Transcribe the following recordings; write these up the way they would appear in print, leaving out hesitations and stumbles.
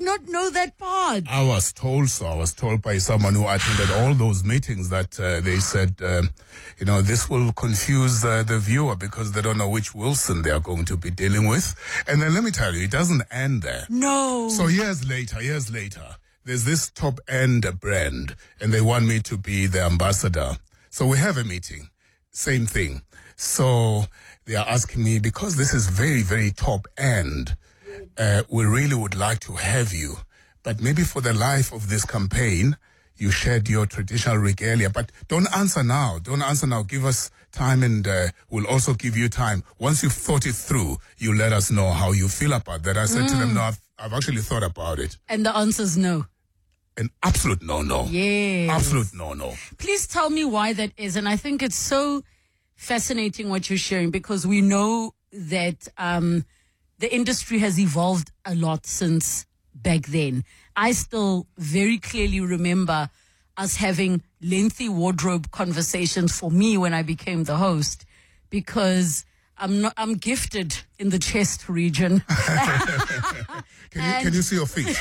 not know that part. I was told so. I was told by someone who attended all those meetings that they said, this will confuse the viewer because they don't know which Wilson they are going to be dealing with. And then let me tell you, it doesn't end there. No. So years later, there's this top-end brand, and they want me to be the ambassador. So we have a meeting. Same thing. So they are asking me, because this is very, very top-end, we really would like to have you. But maybe for the life of this campaign, you shed your traditional regalia. But don't answer now. Give us time, and we'll also give you time. Once you've thought it through, you let us know how you feel about that. I said to them, no, I've actually thought about it. And the answer's no. An absolute no-no. Yes. Absolute no-no. Please tell me why that is. And I think it's so fascinating what you're sharing, because we know that the industry has evolved a lot since back then. I still very clearly remember us having lengthy wardrobe conversations for me when I became the host, because I'm gifted in the chest region. Can you see your feet?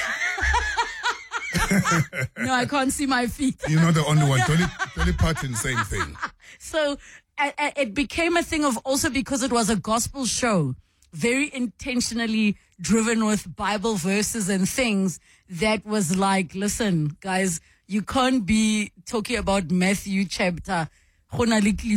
No, I can't see my feet. You're not the only one. Dolly Parton, same thing. So it became a thing of, also because it was a gospel show, very intentionally driven with Bible verses and things, that was like, listen, guys, you can't be talking about Matthew chapter. But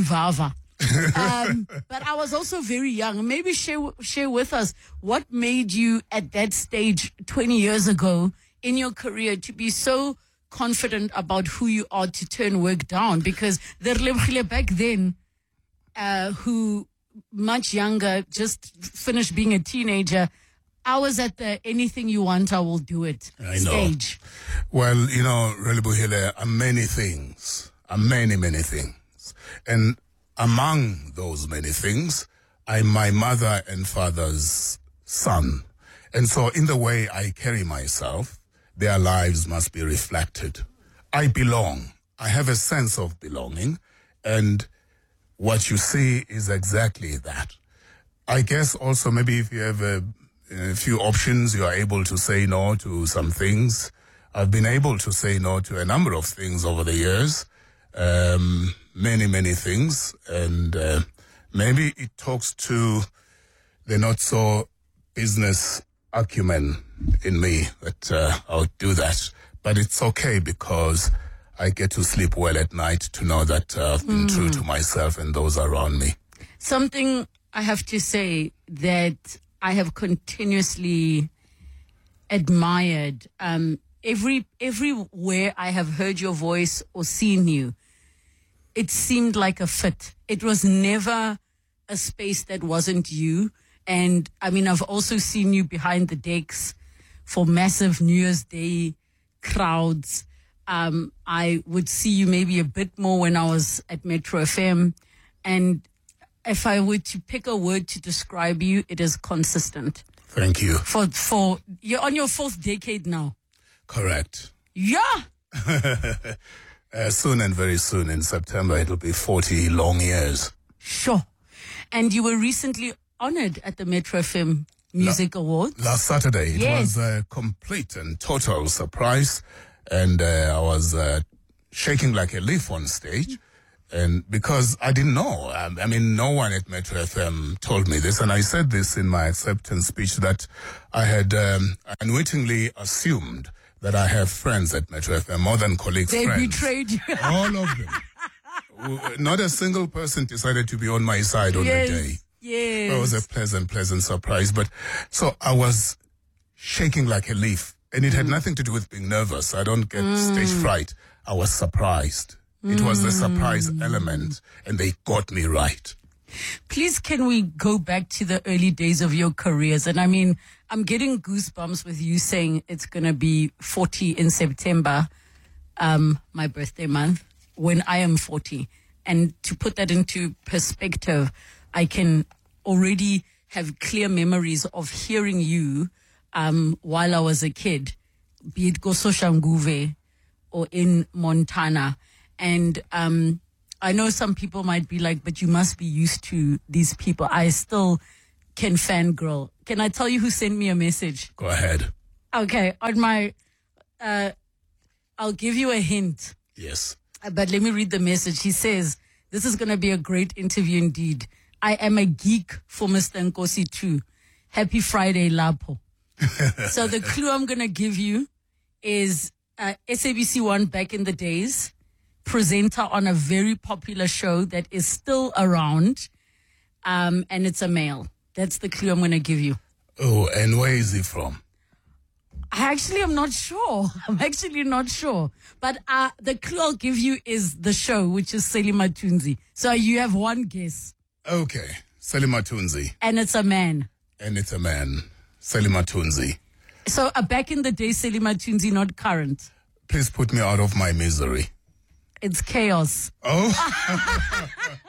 I was also very young. Maybe share with us what made you at that stage 20 years ago in your career to be so confident about who you are to turn work down, because the Relebogile back then, who much younger, just finished being a teenager, I was at the anything you want, I will do it stage. Well, Relebogile are many things, many things. And among those many things, I'm my mother and father's son. And so in the way I carry myself, their lives must be reflected. I belong. I have a sense of belonging, and what you see is exactly that. I guess also maybe if you have a few options, you are able to say no to some things. I've been able to say no to a number of things over the years, many things, and maybe it talks to the not so business acumen in me that I'll do that. But it's okay, because I get to sleep well at night to know that I've been true to myself and those around me. Something I have to say that I have continuously admired, everywhere I have heard your voice or seen you, it seemed like a fit. It was never a space that wasn't you. And I mean, I've also seen you behind the decks for massive New Year's Day crowds. I would see you maybe a bit more when I was at Metro FM. And if I were to pick a word to describe you, it is consistent. Thank you. For you're on your fourth decade now. Correct. Yeah. Soon and very soon in September, it'll be 40 long years. Sure. And you were recently honored at the Metro FM Music Awards. Last Saturday. It was a complete and total surprise. And I was shaking like a leaf on stage. And because I didn't know, I mean, no one at Metro FM told me this. And I said this in my acceptance speech, that I had unwittingly assumed that I have friends at Metro FM, more than colleagues, They friends. betrayed you. All of them. Not a single person decided to be on my side on the day. Yes. It was a pleasant surprise. But so I was shaking like a leaf. And it had nothing to do with being nervous. I don't get stage fright. I was surprised. It was the surprise element, and they got me right. Please, can we go back to the early days of your careers? And I mean, I'm getting goosebumps with you saying it's going to be 40 in September, my birthday month, when I am 40. And to put that into perspective, I can already have clear memories of hearing you while I was a kid, be it Gososhanguve or in Montana. And I know some people might be like, but you must be used to these people. I still can fangirl. Can I tell you who sent me a message? Go ahead. Okay, on my, I'll give you a hint. Yes. But let me read the message. He says, this is going to be a great interview indeed. I am a geek for Mr. Nkosi too. Happy Friday, Lapo. So the clue I'm going to give you is SABC One back in the days, presenter on a very popular show that is still around, and it's a male. That's the clue I'm going to give you. Oh, and where is he from? I actually am not sure. I'm actually not sure. But the clue I'll give you is the show, which is Selima Tunzi. So you have one guess. Okay, Selima Tunzi. And it's a man. And it's a man, Selima Tunzi. So back in the day, Selima Tunzi, not current. Please put me out of my misery. It's chaos. Oh.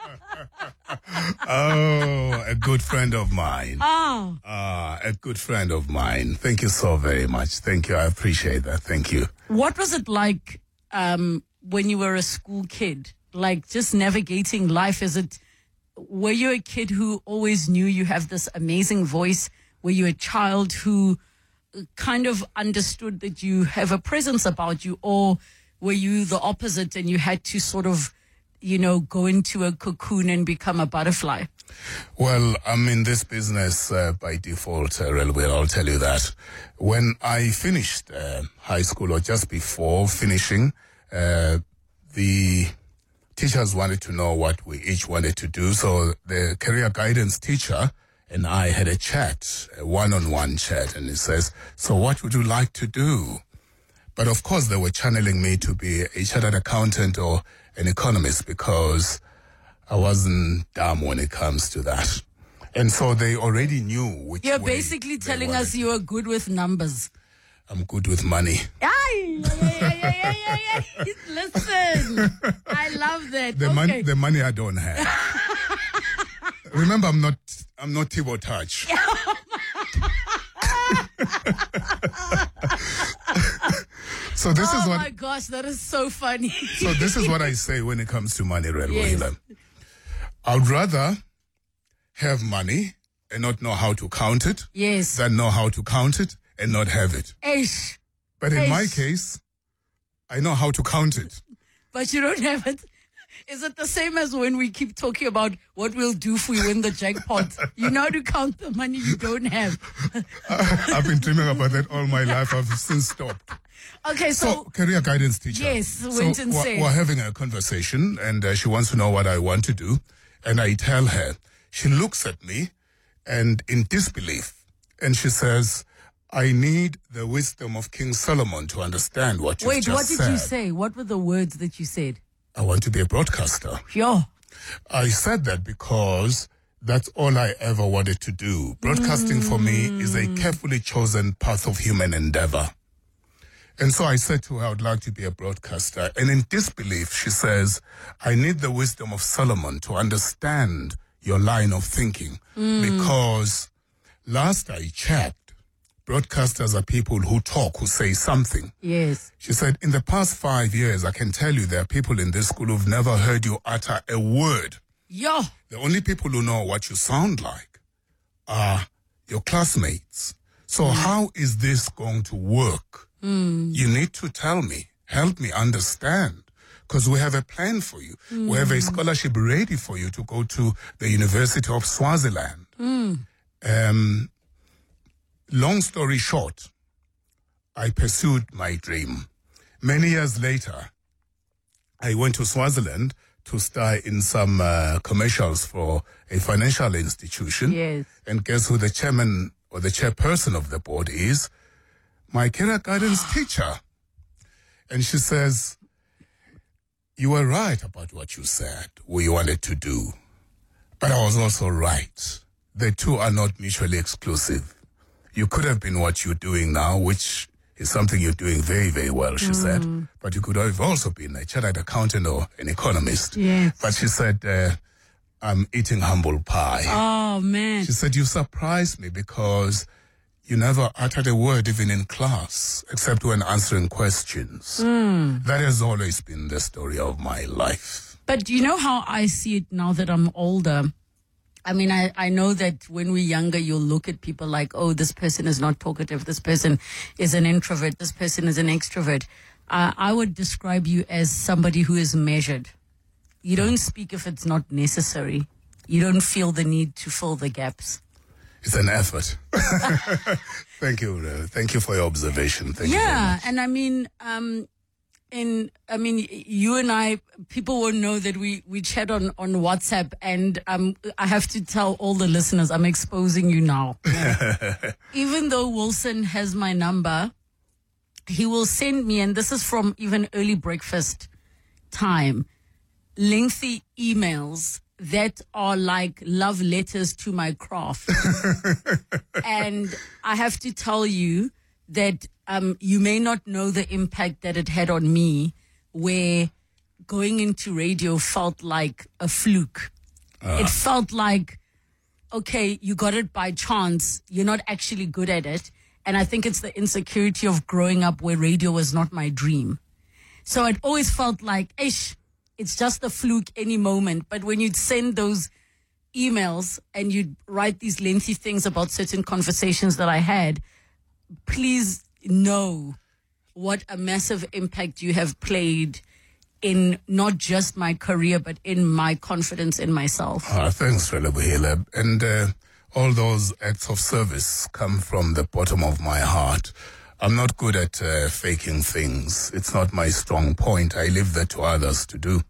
Oh, a good friend of mine. Oh. A good friend of mine. Thank you so very much. Thank you. I appreciate that. Thank you. What was it like when you were a school kid? Like just navigating life? Were you a kid who always knew you have this amazing voice? Were you a child who kind of understood that you have a presence about you? Or were you the opposite and you had to sort of, go into a cocoon and become a butterfly? Well, I'm in this business by default, Railway, I'll tell you that. When I finished high school, or just before finishing, the teachers wanted to know what we each wanted to do. So the career guidance teacher and I had a chat, a one-on-one chat, and he says, so what would you like to do? But of course, they were channeling me to be a chartered accountant or an economist because I wasn't dumb when it comes to that. And so they already knew which You're way basically they telling us wanted. you are good with numbers. I'm good with money. Aye. Listen, I love that. The money I don't have. Remember, I'm not Thibaut Touch. So this is Oh what. my gosh, that is so funny. So this is what I say when it comes to money, Railway. Yes. I'd rather have money and not know how to count it Yes. than know how to count it and not have it. Eish. But in my Eish. case, I know how to count it. But you don't have it. Is it the same as when we keep talking about what we'll do if we win the jackpot? You know how to count the money you don't have. I've been dreaming about that all my life. I've since stopped. Okay, So, career guidance teacher. Yes, went and said. We're having a conversation, and she wants to know what I want to do. And I tell her. She looks at me, and in disbelief, and she says, I need the wisdom of King Solomon to understand what you just said. Wait, what did you say? What were the words that you said? I want to be a broadcaster. Yo. I said that because that's all I ever wanted to do. Broadcasting for me is a carefully chosen path of human endeavor. And so I said to her, I would like to be a broadcaster. And in disbelief, she says, I need the wisdom of Solomon to understand your line of thinking. Because last I checked, broadcasters are people who talk, who say something. Yes. She said, in the past 5 years, I can tell you there are people in this school who've never heard you utter a word. Yo. The only people who know what you sound like are your classmates. So how is this going to work? You need to tell me, help me understand, because we have a plan for you. We have a scholarship ready for you to go to the University of Swaziland. Long story short, I pursued my dream. Many years later, I went to Swaziland to star in some commercials for a financial institution. Yes. And guess who the chairman or the chairperson of the board is? My career guidance teacher. And she says, you were right about what you said, what you wanted to do. But I was also right. The two are not mutually exclusive. You could have been what you're doing now, which is something you're doing very, very well, she said. But you could have also been a chartered accountant or an economist. Yes. But she said, I'm eating humble pie. Oh, man. She said, you surprised me because you never uttered a word even in class, except when answering questions. That has always been the story of my life. But you know how I see it now that I'm older? I mean, I know that when we're younger, you'll look at people like, oh, this person is not talkative. This person is an introvert. This person is an extrovert. I would describe you as somebody who is measured. You don't speak if it's not necessary. You don't feel the need to fill the gaps. It's an effort. Thank you. Thank you for your observation. Thank you very much. And I mean, you and I, people will know that we chat on WhatsApp, and I have to tell all the listeners, I'm exposing you now. Even though Wilson has my number, he will send me, and this is from even early breakfast time, lengthy emails that are like love letters to my craft. And I have to tell you that you may not know the impact that it had on me, where going into radio felt like a fluke. It felt like, okay, you got it by chance. You're not actually good at it. And I think it's the insecurity of growing up where radio was not my dream. So it always felt like, it's just a fluke any moment. But when you'd send those emails and you'd write these lengthy things about certain conversations that I had, please know what a massive impact you have played in not just my career, but in my confidence in myself. Thanks, Relebohile. And all those acts of service come from the bottom of my heart. I'm not good at faking things. It's not my strong point. I leave that to others to do.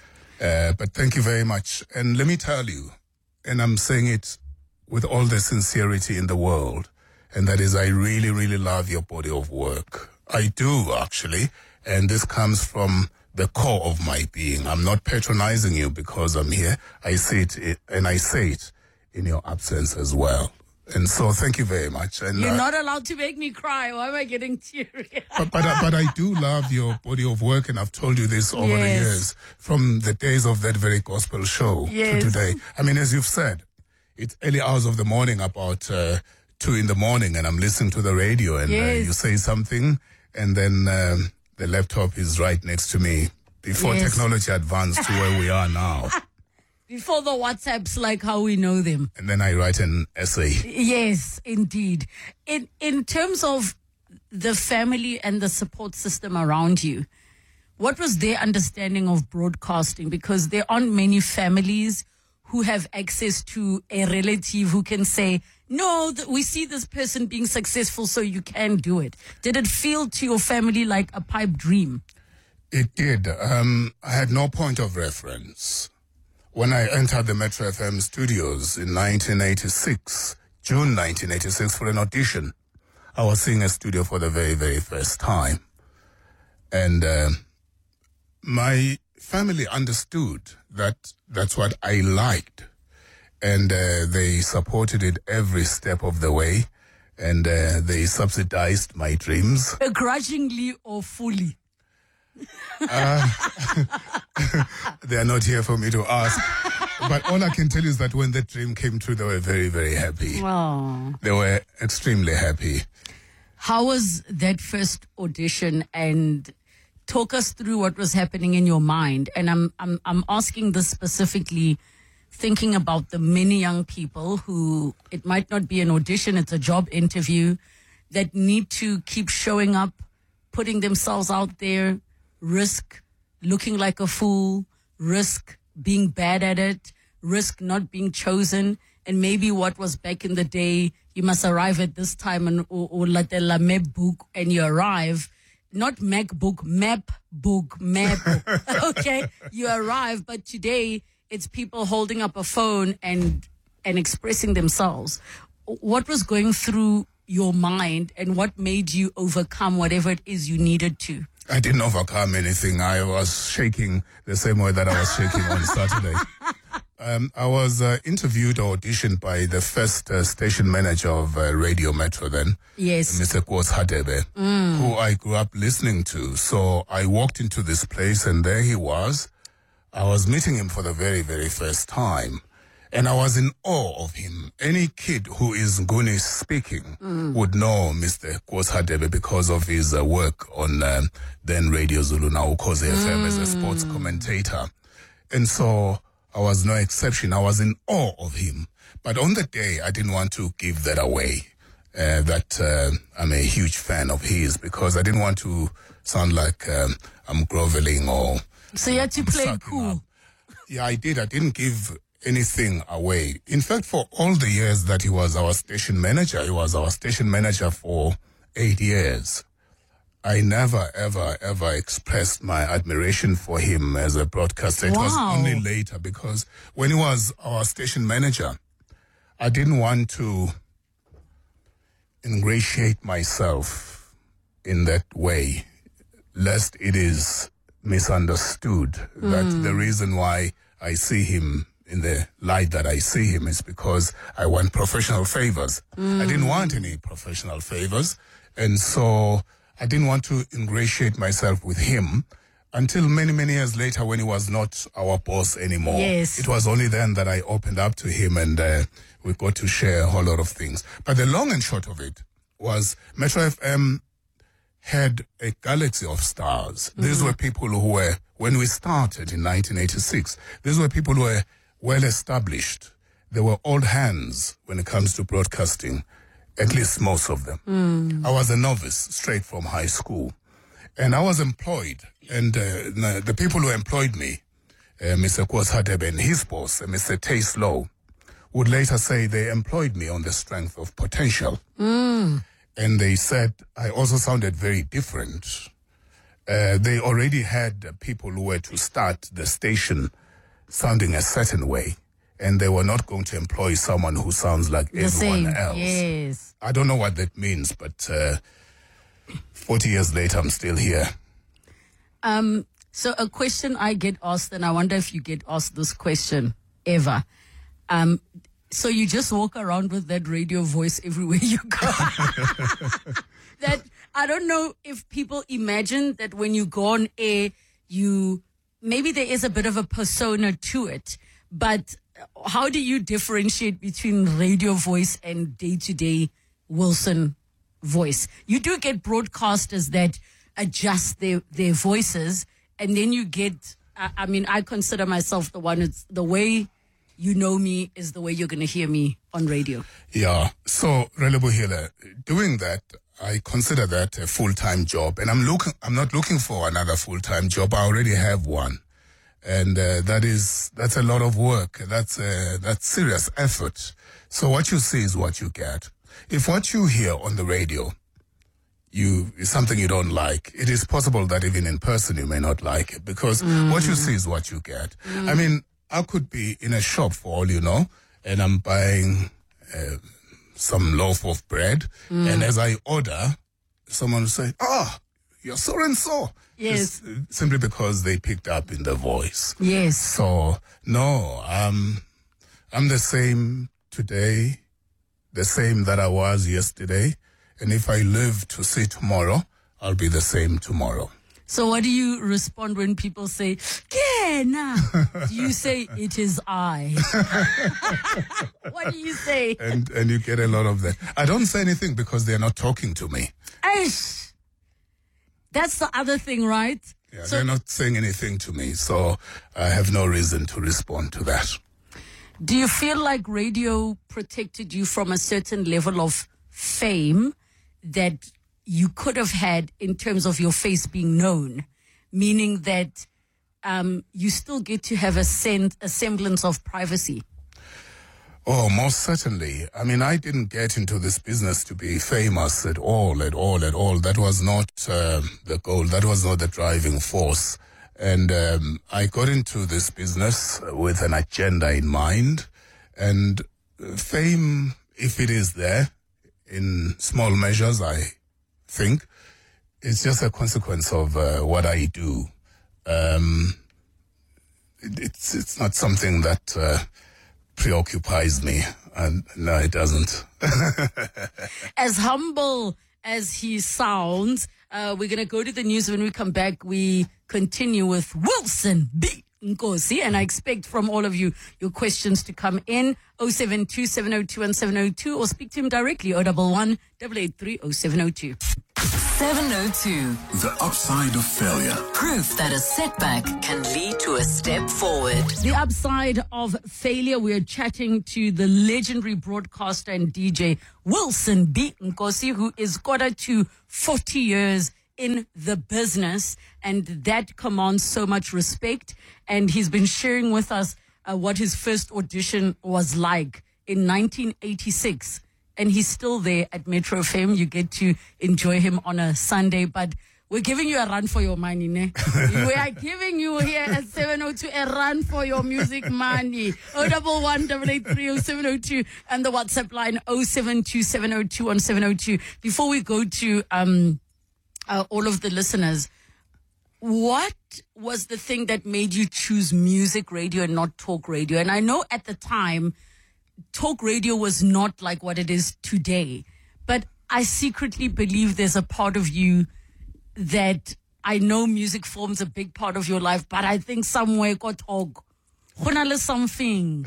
But thank you very much. And let me tell you, and I'm saying it with all the sincerity in the world, and that is, I really, really love your body of work. I do, actually. And this comes from the core of my being. I'm not patronizing you because I'm here. I say it, and I say it in your absence as well. And so thank you very much. And you're not allowed to make me cry. Why am I getting teary? but I do love your body of work, and I've told you this over the years, from the days of that very gospel show to today. I mean, as you've said, it's early hours of the morning, about 2 in the morning, and I'm listening to the radio, and you say something, and then the laptop is right next to me before technology advanced to where we are now. Before the WhatsApps like how we know them. And then I write an essay. Yes, indeed. In terms of the family and the support system around you, what was their understanding of broadcasting? Because there aren't many families who have access to a relative who can say, no, we see this person being successful, so you can do it. Did it feel to your family like a pipe dream? It did. I had no point of reference. When I entered the Metro FM studios in 1986, June 1986, for an audition, I was seeing a studio for the very, very first time. And my family understood that that's what I liked. And they supported it every step of the way. And they subsidized my dreams. Begrudgingly or fully? They are not here for me to ask. But all I can tell you is that when that dream came true, they were very, very happy. Wow. They were extremely happy. How was that first audition? And talk us through what was happening in your mind. And I'm asking this specifically thinking about the many young people who, it might not be an audition, it's a job interview, that need to keep showing up, putting themselves out there, risk looking like a fool, risk being bad at it, risk not being chosen. And maybe what was back in the day, you must arrive at this time and or latela map book, and you arrive, not MacBook, map book. Okay, you arrive, but today it's people holding up a phone and expressing themselves. What was going through your mind, and what made you overcome whatever it is you needed to? I didn't overcome anything. I was shaking the same way that I was shaking on Saturday. I was interviewed or auditioned by the first station manager of Radio Metro then, Mr. Kos Hadebe, who I grew up listening to. So I walked into this place, and there he was. I was meeting him for the very, very first time. And I was in awe of him. Any kid who is Nguni speaking would know Mr. Kos Hadebe because of his work on then Radio Zulu, now Ukhozi FM, as a sports commentator. And so I was no exception. I was in awe of him. But on the day, I didn't want to give that away, that I'm a huge fan of his, because I didn't want to sound like I'm groveling or... So you had to play cool. Up. Yeah, I did. I didn't give anything away. In fact, for all the years that he was our station manager, he was our station manager for 8 years. I never, ever, ever expressed my admiration for him as a broadcaster. It was only later, because when he was our station manager, I didn't want to ingratiate myself in that way, lest it is misunderstood that the reason why I see him in the light that I see him is because I want professional favors. I didn't want any professional favors, and so I didn't want to ingratiate myself with him until many, many years later, when he was not our boss anymore. Yes. It was only then that I opened up to him, and we got to share a whole lot of things. But the long and short of it was Metro FM had a galaxy of stars. These were people who were, when we started in 1986, these were people who were well established. They were old hands when it comes to broadcasting, at least most of them. I was a novice straight from high school, and I was employed. And the people who employed me, Mr. Kwashatebe and his boss, Mr. Tace Low, would later say they employed me on the strength of potential. And they said I also sounded very different. They already had people who were to start the station sounding a certain way, and they were not going to employ someone who sounds like everyone else. Yes. I don't know what that means, but 40 years later, I'm still here. So a question I get asked, and I wonder if you get asked this question ever. So you just walk around with that radio voice everywhere you go. That I don't know if people imagine that when you go on air, maybe there is a bit of a persona to it. But how do you differentiate between radio voice and day-to-day Wilson voice? You do get broadcasters that adjust their voices, and then you get, I consider myself the one, it's the way you know me is the way you're going to hear me on radio. Yeah. So, Relebohile, doing that, I consider that a full-time job, and I'm not looking for another full-time job. I already have one, and that's a lot of work. That's serious effort. So what you see is what you get. If what you hear on the radio is something you don't like, it is possible that even in person you may not like it, because what you see is what you get. I mean, I could be in a shop, for all you know, and I'm buying some loaf of bread, and as I order, someone will say, you're so and so. Yes. Just simply because they picked up in the voice. Yes. So, no, I'm the same today, the same that I was yesterday, and if I live to see tomorrow, I'll be the same tomorrow. So what do you respond when people say, Kena? Do you say, it is I? What do you say? And you get a lot of that. I don't say anything because they're not talking to me. Aish. That's the other thing, right? Yeah, so, they're not saying anything to me, so I have no reason to respond to that. Do you feel like radio protected you from a certain level of fame that you could have had in terms of your face being known, meaning that you still get to have a semblance of privacy? Oh, most certainly. I mean, I didn't get into this business to be famous at all. That was not the goal. That was not the driving force. And I got into this business with an agenda in mind. And fame, if it is there, in small measures, I think, it's just a consequence of what I do. It's not something that preoccupies me, and no, it doesn't. As humble as he sounds, we're going to go to the news. When we come back, we continue with Wilson B. Nkosi, and I expect from all of you your questions to come in 072 702 1702, or speak to him directly 011 883 0702. 702. The upside of failure. Proof that a setback can lead to a step forward. The upside of failure. We're chatting to the legendary broadcaster and DJ Wilson B. Nkosi, who is quarter to 40 years in the business, and that commands so much respect. And he's been sharing with us what his first audition was like in 1986. And he's still there at Metro FM. You get to enjoy him on a Sunday, but we're giving you a run for your money, ne? We are giving you here at 702 a run for your music money. 011-883-0702 and the WhatsApp line 072-702-1702. Before we go to all of the listeners, what was the thing that made you choose music radio and not talk radio? And I know at the time, talk radio was not like what it is today, but I secretly believe there's a part of you that I know music forms a big part of your life, but I think somewhere got something.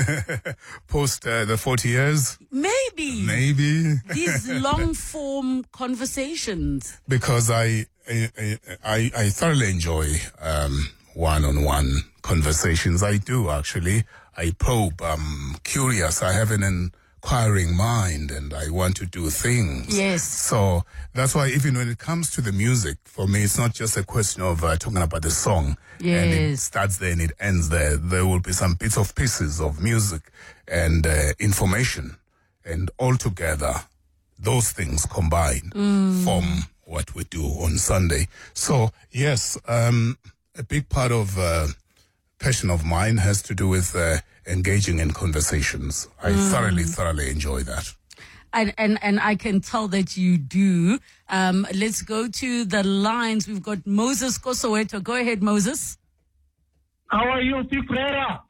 Post the 40 years? Maybe. These long form conversations. Because I thoroughly enjoy one-on-one conversations. I do, actually. I probe. I'm curious. I have an inquiring mind, and I want to do things. Yes. So that's why even when it comes to the music, for me, it's not just a question of talking about the song. Yes. And it starts there and it ends there. There will be some bits of pieces of music and information. And altogether, those things combined form what we do on Sunday. So, yes, a big part of passion of mine has to do with engaging in conversations. I thoroughly enjoy that. And I can tell that you do. Let's go to the lines. We've got Moses Kosoweto. Go ahead, Moses. How are you, Pete Prada?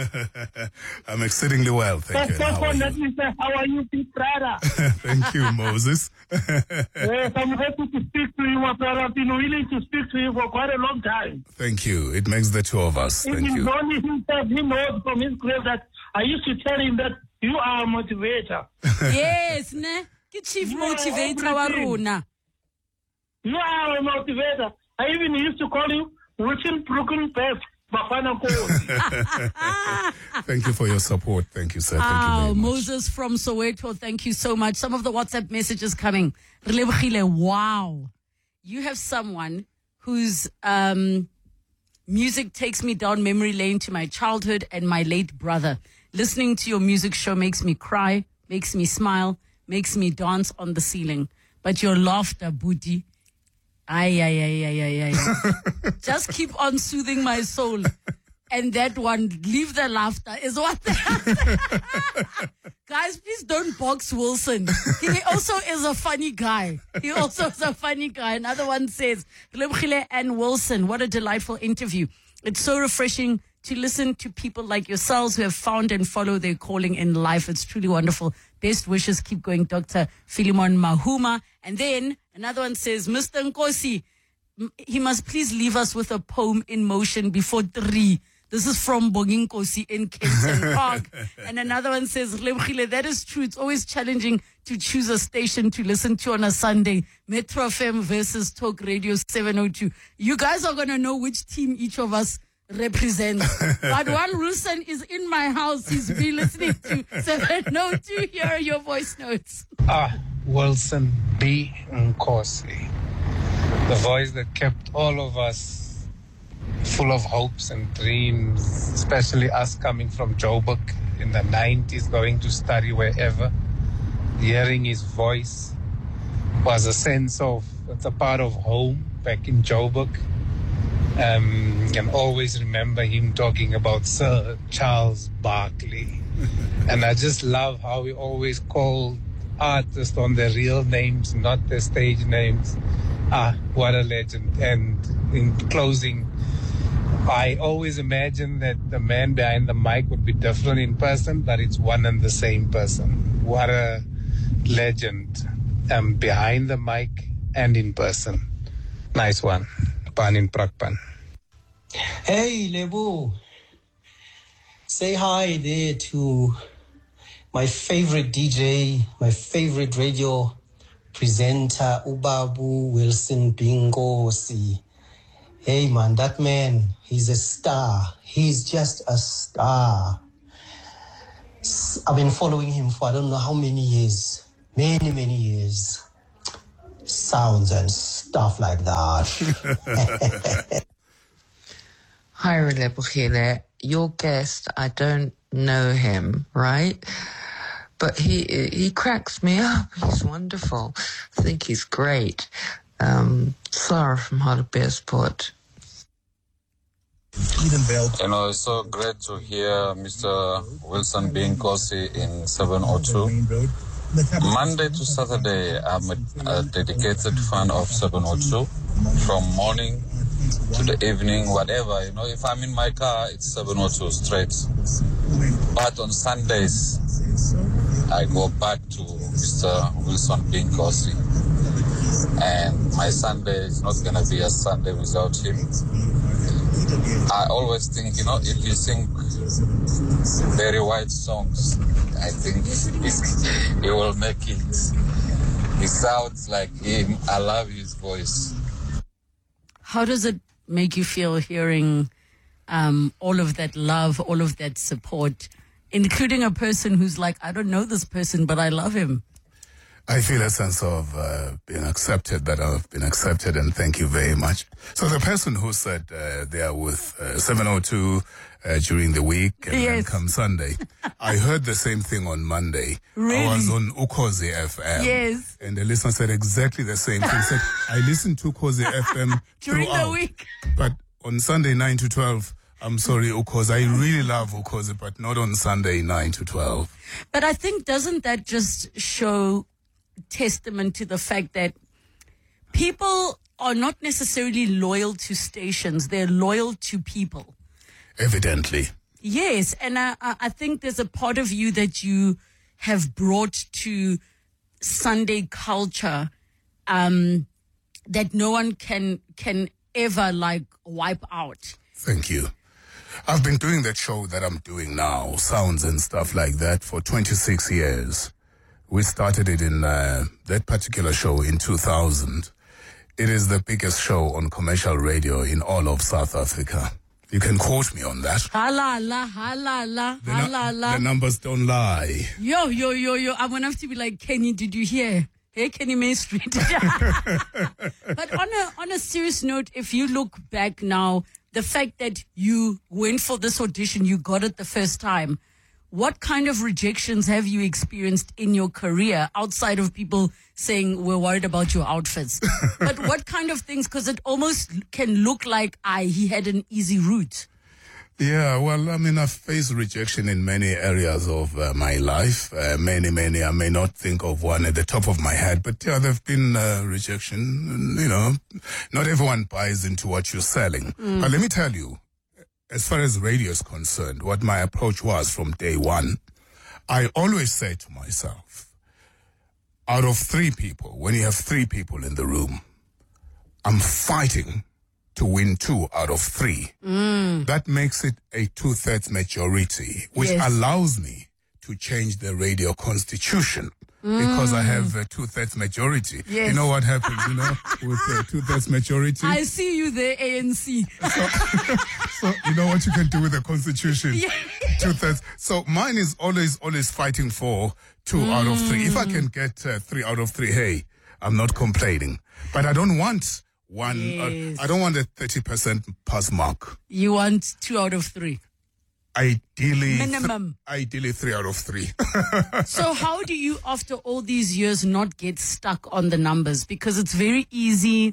I'm exceedingly well, thank you. Let me say, how are you, Pete Prada? Thank you, Moses. Yes, I'm happy to speak to you, my brother. I've been willing to speak to you for quite a long time. Thank you. It makes the two of us. Thank you. Donnie himself, he knows from his grave that I used to tell him that you are a motivator. Yes, ne? Chief motivator wa rona. You are a motivator. I even used to call you Ruchin Brooklyn Best. Thank you for your support. Thank you, sir. Thank you very much. Moses from Soweto, thank you so much. Some of the WhatsApp messages coming. Wow. You have someone whose music takes me down memory lane to my childhood and my late brother. Listening to your music show makes me cry, makes me smile, makes me dance on the ceiling. But your laughter, Budi, just keep on soothing my soul. And that one, leave the laughter, is what. Guys, please don't box Wilson. He also is a funny guy. Another one says, Lebogile and Wilson, what a delightful interview. It's so refreshing to listen to people like yourselves who have found and follow their calling in life. It's truly wonderful. Best wishes. Keep going, Dr. Philemon Mahuma. And then another one says, Mr. Nkosi, he must please leave us with a poem in motion before 3. This is from Bongi Nkosi in Kenton Park. And another one says, Lebogile, that is true. It's always challenging to choose a station to listen to on a Sunday. Metro FM versus Talk Radio 702. You guys are going to know which team each of us represents. But while Wilson is in my house, he's been listening to 702. Here are your voice notes. Wilson B. Nkosi, the voice that kept all of us full of hopes and dreams, especially us coming from Joburg in the 90s, going to study wherever. Hearing his voice was a sense of, it's a part of home back in Joburg. Can always remember him talking about Sir Charles Barkley. And I just love how he always called artists on their real names, not their stage names. What a legend. And in closing, I always imagine that the man behind the mic would be different in person, but it's one and the same person. What a legend. Behind the mic and in person. Nice one. Pan in Prakpan. Hey, Lebu. Say hi there to my favorite DJ, my favorite radio presenter Ubabu Wilson Bingosi. Hey man, that man, he's a star. He's just a star. I've been following him for I don't know how many years. Many years. Sounds and stuff like that. Hi, Relebogile. Your guest, I don't know him, right? But he cracks me up. He's wonderful. I think he's great. Sarah from Hartbeespoort. You know, it's so great to hear Mr. Wilson Binkosi in 702. Monday to Saturday, I'm a dedicated fan of 702. From morning to the evening, whatever. You know, if I'm in my car, it's 702 straight. But on Sundays, I go back to Mr. Wilson Binkosi. And my Sunday is not going to be a Sunday without him. I always think, you know, if you sing very white songs, I think he will make it. He sounds like him. I love his voice. How does it make you feel hearing all of that love, all of that support, including a person who's like, I don't know this person, but I love him? I feel a sense of being accepted, that I've been accepted, and thank you very much. So the person who said they are with 702 during the week and then come Sunday, I heard the same thing on Monday. Really? I was on Ukhozi FM. Yes. And the listener said exactly the same thing. Said, I listened to Ukhozi FM during throughout, the week. But on Sunday 9 to 12, I'm sorry, Ukhozi. I really love Ukhozi, but not on Sunday 9 to 12. But I think, doesn't that just show testament to the fact that people are not necessarily loyal to stations, they're loyal to people? Evidently. Yes, and I think there's a part of you that you have brought to Sunday culture that no one can ever like wipe out. Thank you. I've been doing that show that I'm doing now, sounds and stuff like that, for 26 years. We started it in that particular show in 2000. It is the biggest show on commercial radio in all of South Africa. You can quote me on that. Halala, halala, halala. The numbers don't lie. Yo. I'm going to have to be like, Kenny, did you hear? Hey, Kenny May Street. But on a serious note, if you look back now, the fact that you went for this audition, you got it the first time, what kind of rejections have you experienced in your career outside of people saying we're worried about your outfits? But what kind of things? Because it almost can look like he had an easy route. Yeah, well, I mean, I've faced rejection in many areas of my life. Many. I may not think of one at the top of my head, but yeah, there've been rejection. You know, not everyone buys into what you're selling. But let me tell you, as far as radio is concerned, what my approach was from day one, I always say to myself, out of 3 people, when you have 3 people in the room, I'm fighting to win 2 out of 3. That makes it a 2/3 majority, which allows me to change the radio constitution. Because I have a 2/3 majority. Yes. You know what happens, you know, with a 2/3 majority? I see you there, ANC. So you know what you can do with the constitution? 2/3. So mine is always fighting for 2 out of 3. If I can get 3 out of 3, hey, I'm not complaining. But I don't want one. Yes. I don't want a 30% pass mark. You want 2 out of 3. Ideally, minimum. Ideally 3 out of 3. So how do you, after all these years, not get stuck on the numbers? Because it's very easy,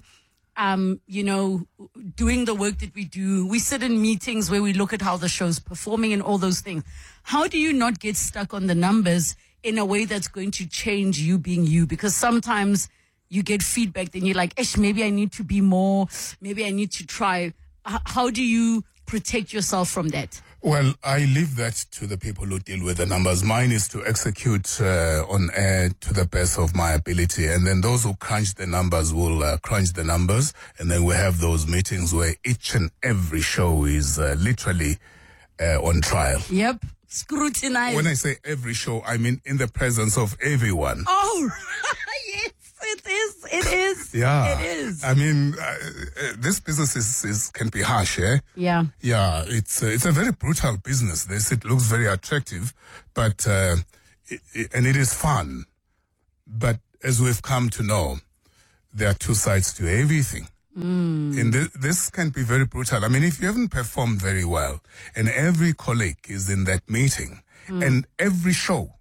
you know, doing the work that we do. We sit in meetings where we look at how the show's performing and all those things. How do you not get stuck on the numbers in a way that's going to change you being you? Because sometimes you get feedback, then you're like, maybe I need to be more, maybe I need to try. How do you protect yourself from that? Well, I leave that to the people who deal with the numbers. Mine is to execute on air to the best of my ability. And then those who crunch the numbers will crunch the numbers. And then we have those meetings where each and every show is literally on trial. Yep. Scrutinized. When I say every show, I mean in the presence of everyone. Oh, yes. It is. Yeah. It is. I mean, this business can be harsh, eh? Yeah. Yeah, it's a very brutal business. It looks very attractive, but and it is fun. But as we've come to know, there are two sides to everything. And this can be very brutal. I mean, if you haven't performed very well, and every colleague is in that meeting, and every show,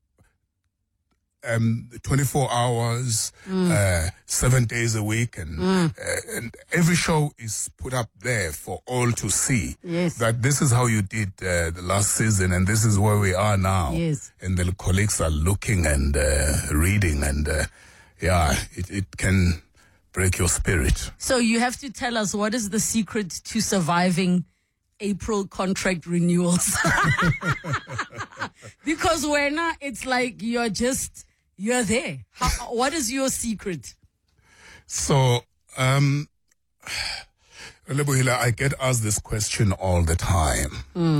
24 hours, 7 days a week, and every show is put up there for all to see. Yes. That this is how you did the last season, and this is where we are now. Yes. And the colleagues are looking and reading, and it can break your spirit. So you have to tell us, what is the secret to surviving April contract renewals? Because it's like you're there. What is your secret? So, Lebohila, I get asked this question all the time.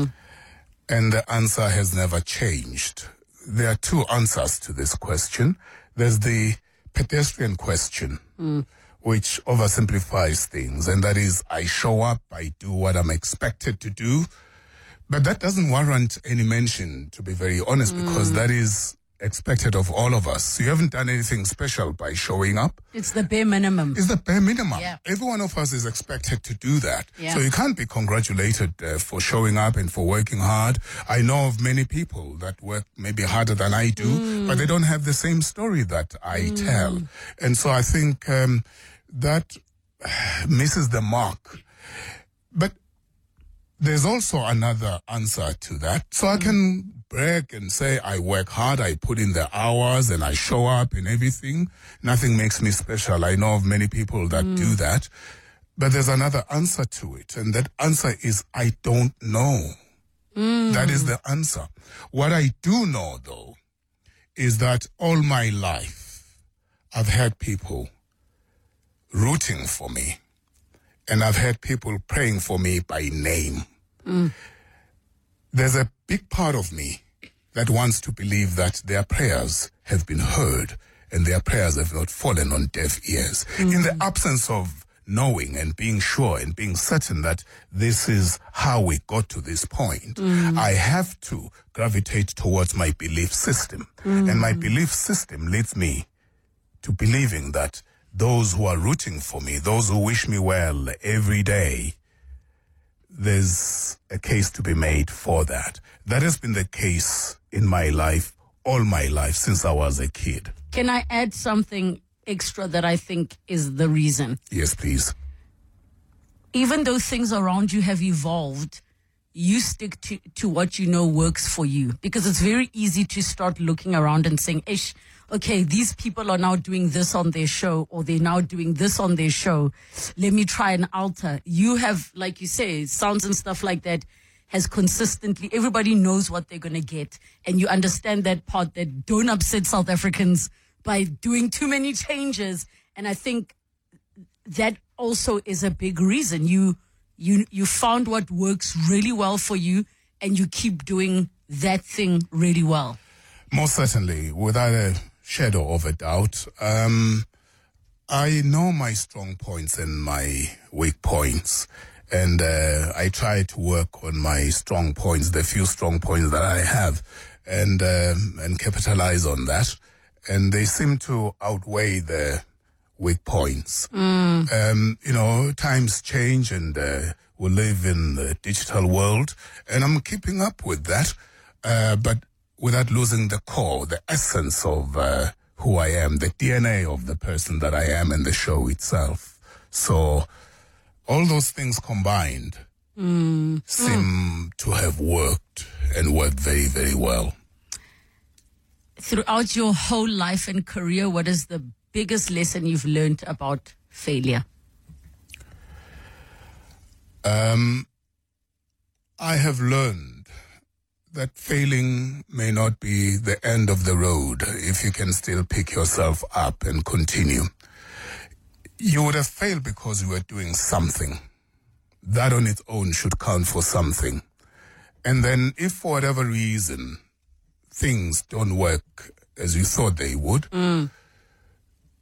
And the answer has never changed. There are two answers to this question. There's the pedestrian question, which oversimplifies things. And that is, I show up, I do what I'm expected to do. But that doesn't warrant any mention, to be very honest, because that is expected of all of us. You haven't done anything special by showing up. It's the bare minimum. It's the bare minimum. Yeah. Every one of us is expected to do that. Yeah. So you can't be congratulated for showing up and for working hard. I know of many people that work maybe harder than I do, but they don't have the same story that I tell. And so I think that misses the mark. But there's also another answer to that. So I can brag and say I work hard, I put in the hours, and I show up and everything. Nothing makes me special. I know of many people that do that. But there's another answer to it, and that answer is I don't know. That is the answer. What I do know, though, is that all my life I've had people rooting for me, and I've had people praying for me by name. There's a big part of me that wants to believe that their prayers have been heard and their prayers have not fallen on deaf ears. In the absence of knowing and being sure and being certain that this is how we got to this point, I have to gravitate towards my belief system. And my belief system leads me to believing that those who are rooting for me, those who wish me well every day, there's a case to be made for that. That has been the case in my life, all my life, since I was a kid. Can I add something extra that I think is the reason? Yes, please. Even though things around you have evolved, you stick to what you know works for you. Because it's very easy to start looking around and saying, Ish, okay, these people are now doing this on their show, or they're now doing this on their show. Let me try and alter. You have, like you say, sounds and stuff like that has consistently, everybody knows what they're going to get. And you understand that part, that don't upset South Africans by doing too many changes. And I think that also is a big reason. You found what works really well for you, and you keep doing that thing really well. Most certainly, without a shadow of a doubt. I know my strong points and my weak points, and I try to work on my strong points, the few strong points that I have, and capitalize on that. And they seem to outweigh the weak points. Times change, and we live in the digital world, and I'm keeping up with that, but without losing the core, the essence of who I am, the DNA of the person that I am, and the show itself. So all those things combined seem to have worked, and worked very, very well. Throughout your whole life and career, what is the biggest lesson you've learned about failure? I have learned that failing may not be the end of the road if you can still pick yourself up and continue. You would have failed because you were doing something. That on its own should count for something. And then if for whatever reason things don't work as you thought they would,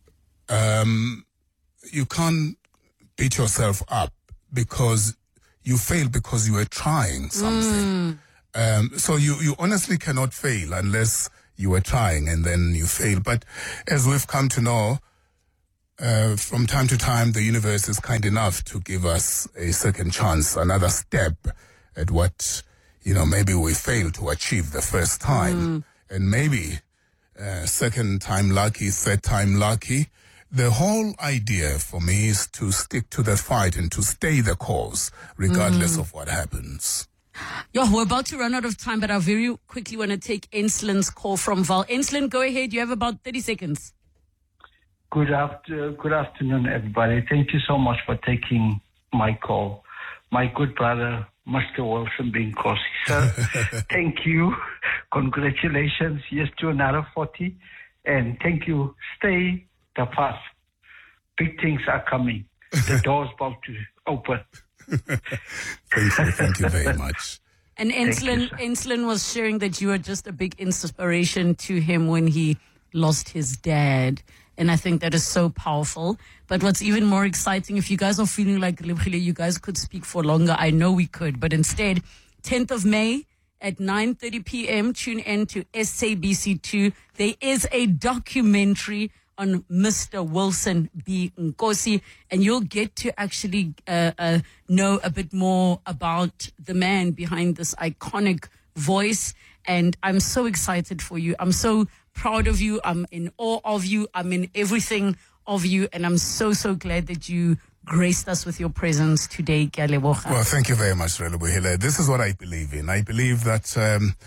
you can't beat yourself up because you failed because you were trying something. So you honestly cannot fail unless you were trying and then you fail. But as we've come to know, from time to time, the universe is kind enough to give us a second chance, another step at what, maybe we failed to achieve the first time. And maybe second time lucky, third time lucky. The whole idea for me is to stick to the fight and to stay the course, regardless of what happens. We're about to run out of time, but I very quickly want to take Enslin's call from Val. Enslin, go ahead. You have about 30 seconds. Good afternoon, everybody. Thank you so much for taking my call. My good brother, Mr. Wilson Binkosi. Sir, thank you. Congratulations. Yes, to another 40. And thank you. Stay the path. Big things are coming. The door's about to open. Thank you very much. And Enslin was sharing that you are just a big inspiration to him when he lost his dad. And I think that is so powerful. But what's even more exciting, if you guys are feeling like you guys could speak for longer, I know we could. But instead, 10th of May at 9:30 p.m., tune in to SABC2. There is a documentary on Mr. Wilson B. Nkosi, and you'll get to actually know a bit more about the man behind this iconic voice. And I'm so excited for you. I'm so proud of you. I'm in awe of you. I'm in everything of you. And I'm so, so glad that you graced us with your presence today, Galebocha. Well, thank you very much, Relebohile. This is what I believe in. I believe that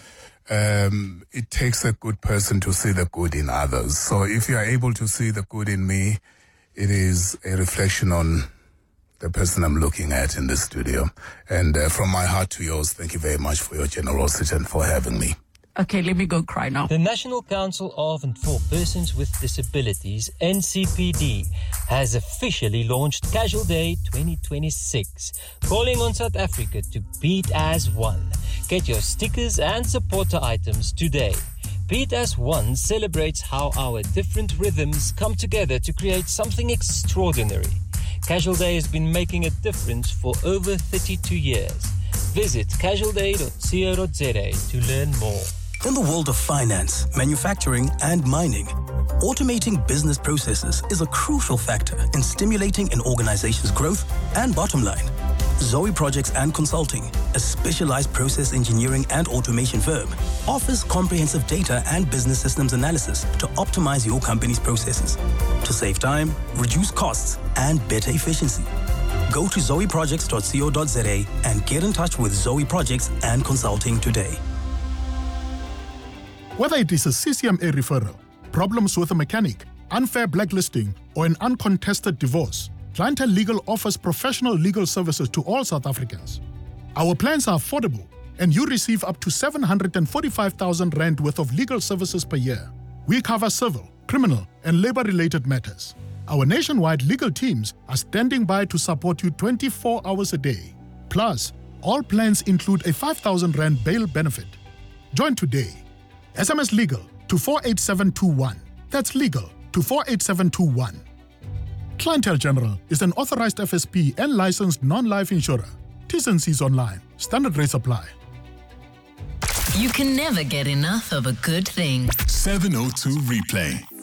it takes a good person to see the good in others. So if you are able to see the good in me, it is a reflection on the person I'm looking at in the studio. And from my heart to yours, thank you very much for your generosity and for having me. Okay, let me go cry now. The National Council of and for Persons with Disabilities, NCPD, has officially launched Casual Day 2026, calling on South Africa to beat as one. Get your stickers and supporter items today. Beat as One celebrates how our different rhythms come together to create something extraordinary. Casual Day has been making a difference for over 32 years. Visit casualday.co.za to learn more. In the world of finance, manufacturing, and mining, automating business processes is a crucial factor in stimulating an organization's growth and bottom line. Zoe Projects and Consulting, a specialized process engineering and automation firm, offers comprehensive data and business systems analysis to optimize your company's processes, to save time, reduce costs, and better efficiency. Go to zoeprojects.co.za and get in touch with Zoe Projects and Consulting today. Whether it is a CCMA referral, problems with a mechanic, unfair blacklisting, or an uncontested divorce, Clientele Legal offers professional legal services to all South Africans. Our plans are affordable, and you receive up to 745,000 Rand worth of legal services per year. We cover civil, criminal, and labor-related matters. Our nationwide legal teams are standing by to support you 24 hours a day. Plus, all plans include a 5,000 Rand bail benefit. Join today. SMS LEGAL to 48721. That's legal to 48721. Clientele General is an authorized FSP and licensed non-life insurer. T's and C's online. Standard rates apply. You can never get enough of a good thing. 702 Replay.